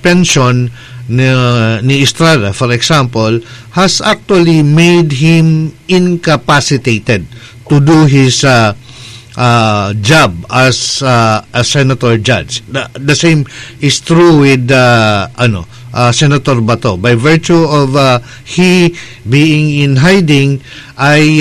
suspension ni Estrada, for example, has actually made him incapacitated to do his job as a senator judge. The same is true with Senator Bato. By virtue of he being in hiding, ay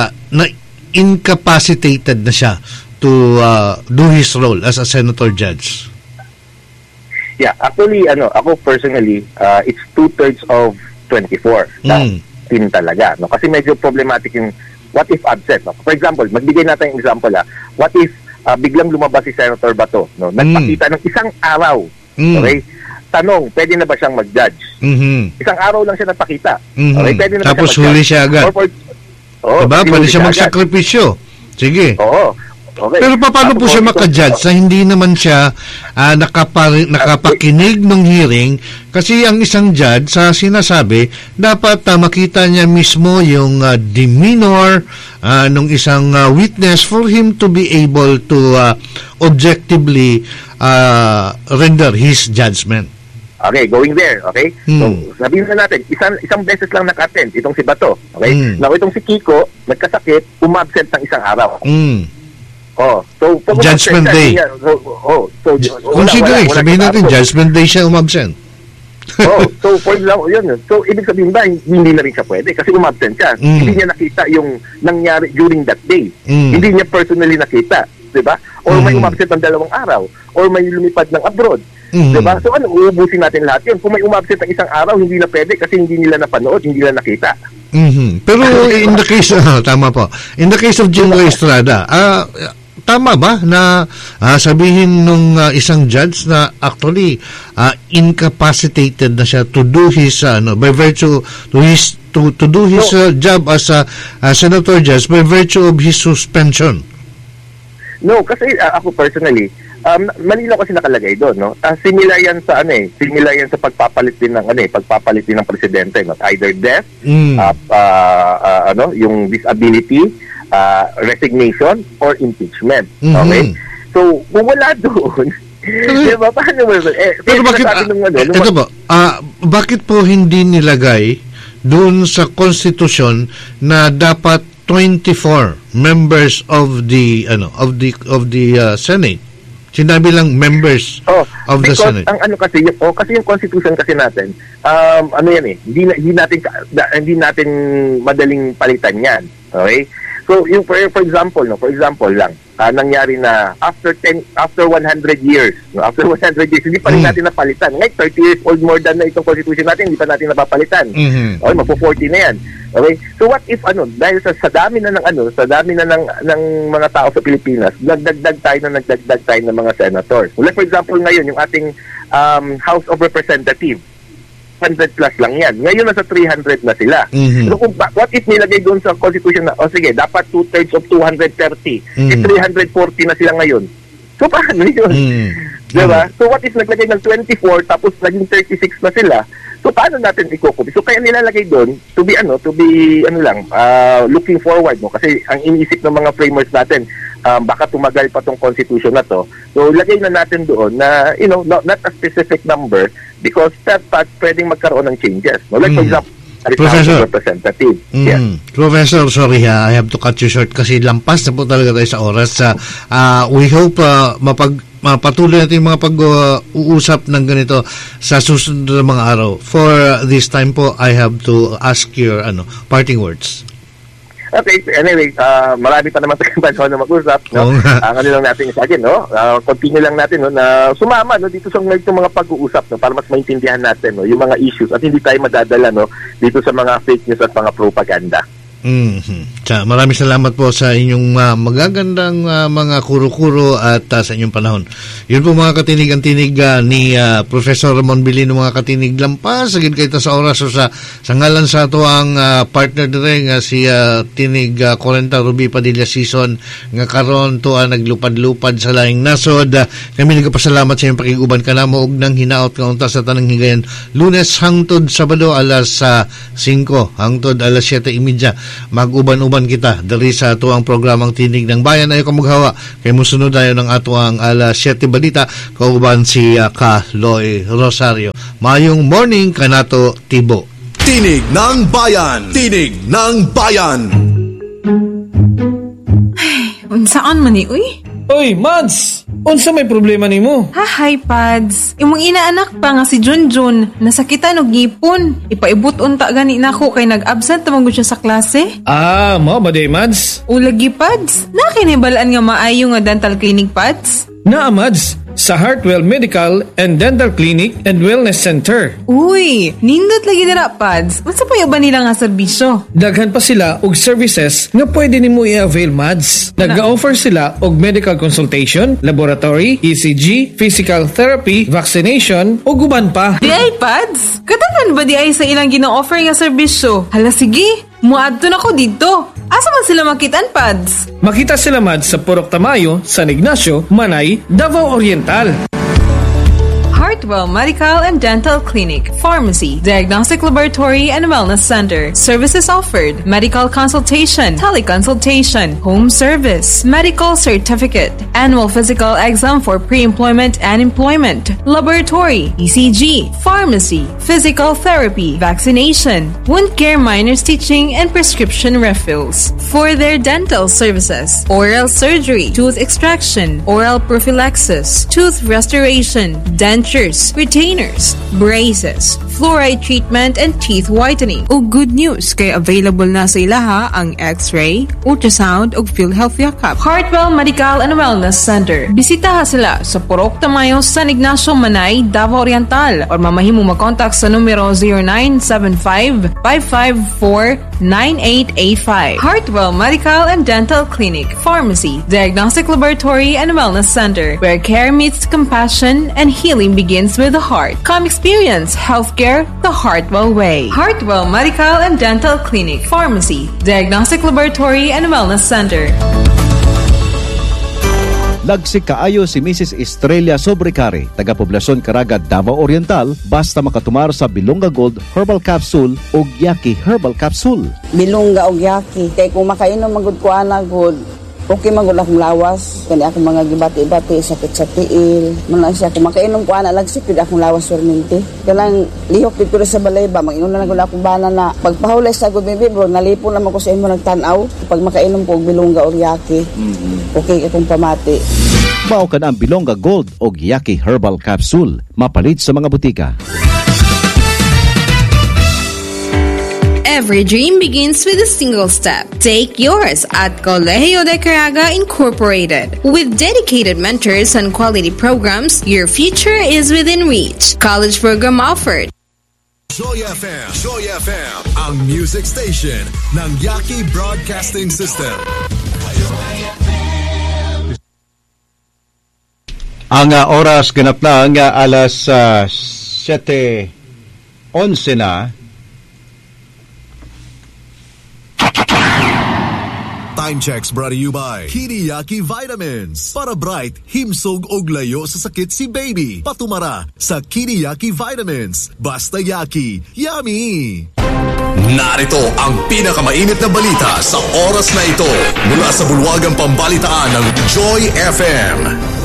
incapacitated na siya to do his role as a senator judge. Yeah, actually, ako personally, it's 2/3 of 24 na team talaga. No? Kasi medyo problematic yung what if absent. No? For example, magbigay natin yung example. What if biglang lumabas si Senator Bato? No? Nagpakita ng isang araw. Okay? Tanong, pwede na ba siyang mag-judge? Isang araw lang siya nagpakita. Okay? Pwede na tapos huli siya agad. Diba? Pwede siya magsakripisyo. Sige. Oo. Okay. Pero paano po siya maka-judge na hindi naman siya nakapakinig ng hearing? Kasi ang isang judge sa sinasabi, dapat makita niya mismo yung demeanor ng isang witness for him to be able to objectively render his judgment. Okay, going there, okay? So, sabihin na natin, isang beses lang naka-attend itong si Bato, okay? Now, itong si Kiko, nagkasakit, umabsent ng isang araw. So Judgment Day. Considering, sabihin natin, Judgment Day siya umabsent. So for example, yun. So, ibig sabihin ba, hindi na rin siya pwede kasi umabsent siya. Hindi niya nakita yung nangyari during that day. Hindi niya personally nakita, di ba? Or may umabsent ng 2 araw. Or may lumipad ng abroad. Di ba? So, uubusin natin lahat yun. Kung may umabsent ng isang araw, hindi na pwede kasi hindi nila napanood, hindi nila nakita. Pero in the case, tama po. In the case of Jingo Estrada, tama ba na sabihin nung isang judge na actually incapacitated na siya to do his by virtue to do his job as a senator judge by virtue of his suspension? No, kasi ako personally, malinaw kasi nakalagay doon, no? Similar yan sa similar yan sa pagpapalit din ng presidente, no? Either death, yung disability, resignation or impeachment. Okay? So, kung wala doon, diba, paano mo? Pero bakit, bakit po hindi nilagay doon sa konstitusyon na dapat 24 members of the Senate? Sinabi lang members of the Senate. Kasi yung constitution kasi natin, hindi natin madaling palitan yan. Okay? So, yung for example lang, nangyari na after 100 years, hindi pa rin natin napalitan. Ngayon, 30 years old more than na itong constitution natin, hindi pa natin napapalitan. Okay, magpo-40 na yan. Okay? So, what if, dahil sa dami na ng mga tao sa Pilipinas, nagdagdag tayo ng mga senators. Like, for example, ngayon, yung ating House of Representatives, 100 plus lang yan. Ngayon nasa 300 na sila. So, what if nilagay doon sa constitution na, sige, dapat 2/3 of 230. 340 na sila ngayon. So, paano yun? Diba? So, what if naglagay ng 24 tapos naging 36 na sila? So, paano natin i-copy? So, kaya nilalagay doon to be looking forward, no? Kasi ang iniisip ng mga framers natin, baka tumagal pa tong constitution na to. So, lagay na natin doon na, not a specific number because that pwedeng magkaroon ng changes. No? Like, for example, Professor, representative. Professor, sorry I have to cut you short kasi lampas na po talaga tayo sa oras. We hope mapatuloy natin mga pag-uusap ng ganito sa susunod na mga araw. For this time po, I have to ask your parting words. Okay, anyway, marami pa naman tayong panahon na mag-usap. No? Ang lang natin sa akin, no? Continue lang natin, no, na sumama, no, dito sa mga pag-uusap, no, para mas maintindihan natin, no, yung mga issues at hindi tayo madadala, no, dito sa mga fake news at mga propaganda. Maraming salamat po sa inyong magagandang mga kuro-kuro at sa inyong panahon. Yun po mga katinig ang tinig ni Professor Ramon Bilino, mga katinig lampas sagid kay ta sa oras so sa ngalan sa ato ang partner dire nga si tinig 40 Ruby Padilla season nga karon to naglupad-lupad sa laing nasod. Kami nagapasalamat sa inyong pakiguban kanamo og nang hinaot nga unta sa tanang higayon Lunes hangtod Sabado alas 5 hangtod alas 7:30 mag-uban-uban human kita dali sa ato ang programang Tinig ng Bayan. Ayo kang maghawa kay musunod ayo ng ato ang alas 7 balita kauban si Kaloy Rosario. Mayong morning kanato Tibo. Tinig ng Bayan. Tinig ng Bayan. Unsaan man ni, uy? Oy, Mads! Unsa may problema nimo? Hi, Pads. Imong inaanak pa nga si Junjun. Nasakitan og ngipon. Ipaibot unta gani nako kay nag-absent tamang siya sa klase. Mao ba day, Mads? Ulagi, Pads. Nakinibalaan nga maayo nga dental clinic, Pads. Naa, Mads. Sa Heartwell Medical and Dental Clinic and Wellness Center. Uy, nindot lagi dira, Pads. Unsa pa ba nila nga serbisyo? Daghan pa sila og services nga pwede nimo i-avail, Mads. Nag-offer sila og medical consultation, laboratory, ECG, physical therapy, vaccination ug uban pa. Di ay, Pads. Katagan ba di ay sa ilang gina-offer nga serbisyo? Hala, sige. Muadto na ko dito. Asa man sila makitaan, Pads? Makita sila, Mads, sa Purok Tamayo, San Ignacio, Manay, Davao Oriental. Heartwell Medical and Dental Clinic, Pharmacy, Diagnostic Laboratory and Wellness Center. Services offered: medical consultation, teleconsultation, home service, medical certificate, annual physical exam for pre-employment and employment, laboratory, ECG, pharmacy, physical therapy, vaccination, wound care, minor stitching, and prescription refills. For their dental services: oral surgery, tooth extraction, oral prophylaxis, tooth restoration, denture, retainers, braces, fluoride treatment, and teeth whitening. O good news, kay available na sa ilaha ang X-ray, ultrasound, ug PhilHealth Yakap. Heartwell Medical and Wellness Center. Bisitaha sila sa Purok Tamayo, San Ignacio, Manay, Davao Oriental, or mamahimo mag-contact sa numero 0975-554-9885. Heartwell Medical and Dental Clinic, Pharmacy, Diagnostic Laboratory and Wellness Center, where care meets compassion and healing begins with the heart. Come experience healthcare the Heartwell way. Heartwell Medical and Dental Clinic, Pharmacy, Diagnostic Laboratory and Wellness Center. Lagsik kaayo si Mrs. Estrella Sobrecari, taga-poblasyon Caraga, Davao Oriental, basta makatumar sa Bilonga Gold Herbal Capsule o Yaki Herbal Capsule. Bilonga o Yaki, kay kung makainom magud ko ana good, okay magud akong lawas, kani akong mga gibati-bati, sakit sa tiil. Muna siya, kung makainom ko ana lagsik gud akong lawas perminti. Kanang lihok dito sa balay ba, mag-inom na gud akong banana. Pagpahulay sa gud bibi bro, nalipon naman ko sa imo nagtan-aw. Pag makainom ko og Bilonga o Yaki, okay akong pamati. Mao ka na ang Bilonga Gold o Yaki Herbal Capsule, mapalit sa mga butika. Every dream begins with a single step. Take yours at Colegio de Caraga Incorporated. With dedicated mentors and quality programs, your future is within reach. College program offered. Joy FM, ang music station ng Yaki Broadcasting System. Ang oras ganap lang alas 7:11 na. Time checks brought to you by Kiriyaki Vitamins. Para bright, himsog og layo sa sakit si baby. Patumara sa Kiriyaki Vitamins. Basta Yaki, yummy! Narito ang pinakamainit na balita sa oras na ito mula sa bulwagang pambalitaan ng Joy FM.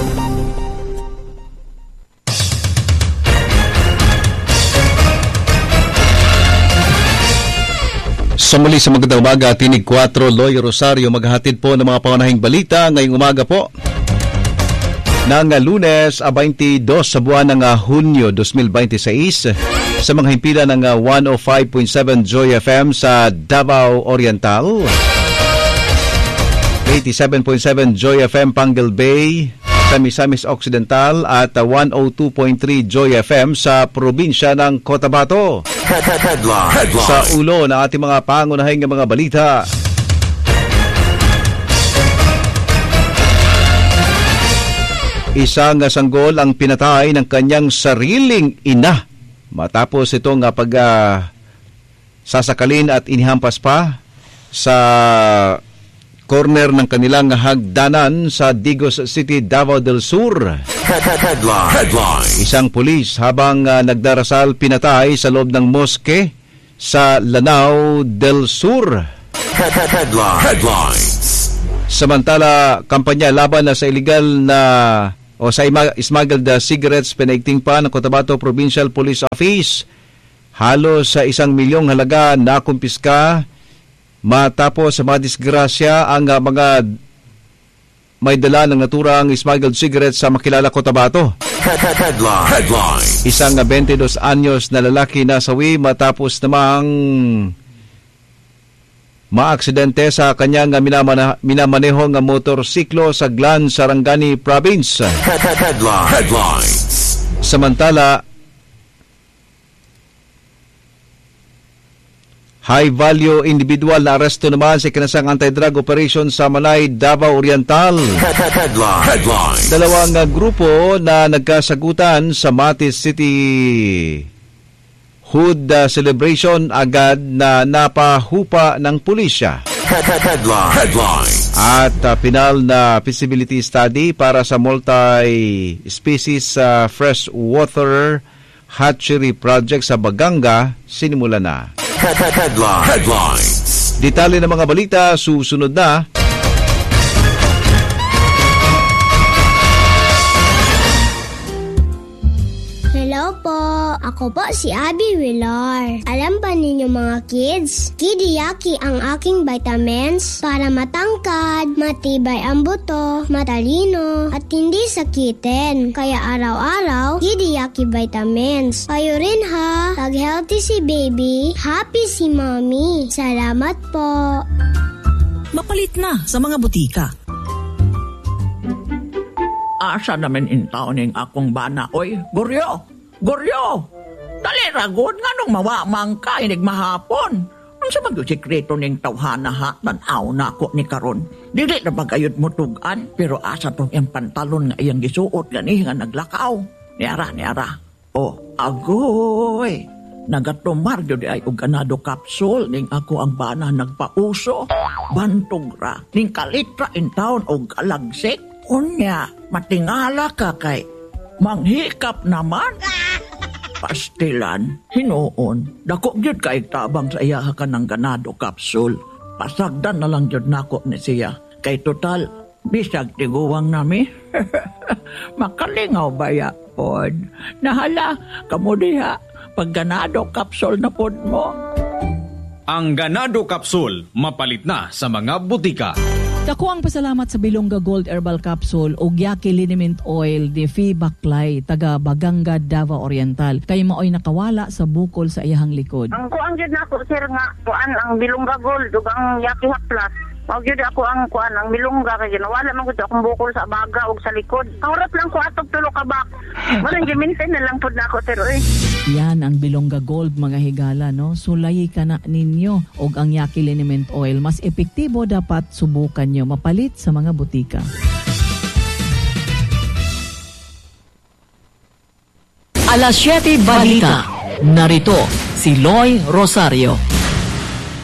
Sa muli sa magandang umaga, Tinig 4, Loy Rosario maghahatid po ng mga pangunahing balita ngayong umaga po. Nang Lunes, 22 sa buwan ng Hunyo 2026, sa mga himpilan ng 105.7 Joy FM sa Davao Oriental, 87.7 Joy FM Pangal Bay, sa Misamis Occidental at 102.3 Joy FM sa probinsya ng Cotabato. Headline. Sa ulo ng ating mga pangunahing mga balita, isang sanggol ang pinatay ng kanyang sariling ina matapos itong sasakalin at inihampas pa sa corner ng kanilang hagdanan sa Digos City, Davao del Sur. Headline. Isang pulis habang nagdarasal pinatay sa loob ng moske sa Lanao del Sur. Headlines. Samantala, kampanya laban na sa illegal na o sa smuggled cigarettes pinaigting pa ng Cotabato Provincial Police Office. Halos sa 1 milyong halaga na kumpiska matapos sa mga disgrasya ang mga may dala ng naturang smuggled cigarettes sa makilala Cotabato. Headline. Isang 22 anyos na lalaki na sawi matapos namang maaksidente sa kanyang minamanehong motorsiklo sa Glan, Sarangani Province. Headlines. Samantala, high-value individual na aresto naman sa kinasang anti-drug operation sa Manay, Davao Oriental. Headlines. Dalawang grupo na nagkasagutan sa Matis City Hood celebration agad na napahupa ng pulisya. Headlines. At final na feasibility study para sa multi-species freshwater hatchery project sa Baganga sinimula na. Headlines. Detalye ng mga balita susunod na. Hello po, ako po si Abby Villar. Alam ba ninyo mga kids? Kidiyaki ang aking vitamins para matangkad, matibay ang buto, matalino, at hindi sakitin. Kaya araw-araw, Kidiyaki vitamins. Kayo rin ha, pag healthy si baby, happy si mommy. Salamat po. Mapalit na sa mga butika. Asa naman intaw ning akong bana, oy, Goryo! Goryo! Dali ragod nga nung mawamang ka inig mahapon. Ang sa magyosikreto ning tawhana ha, tanaw na ako ni karon. Dili na bagayod mo tugan, pero asa tong yung pantalon nga iyang gisuot gani nga naglakaw. Niara. O, agoy! Nagatumar yun ay og ganado kapsul ning ako ang bana nagpauso. Bantog ra, ning kalitra in town og kalagsik. Unya, matingala ka kay manghikap naman. Pastilan, hinuon, dako gyud kay tabang sa iya ka ng ganado kapsul. Pasagdan na lang gyud nako ni siya. Kay total, bisag tiguwang nami. Makalingaw baya pod. Nahala, kamo diha, pag ganado kapsul na pod mo. Ang ganado kapsul, mapalit na sa mga butika. Dako ang pasalamat sa Bilongga Gold Herbal Capsule o Yaki Liniment Oil de Fee Baklay, taga Baganga, Davao Oriental. Kay maoy nakawala sa bukol sa iyahang likod. Ang kuang jud nako sir nga kuan ang Bilongga Gold ug ang Yaki Haplas. Mao gyud ako ang kuan ang Bilongga kay ginawala man gud akong bukol sa baga ug sa likod. Kaurat lang ko atog tulo ka bak. Malang giminten na lang pud nako sir oy. Yan ang Bilongga Gold mga higala no. Sulayi ka na ninyo og ang Yaki Liniment Oil mas epektibo dapat subukan nyo mapalit sa mga butika. Alas 7 Balita. Narito si Loy Rosario.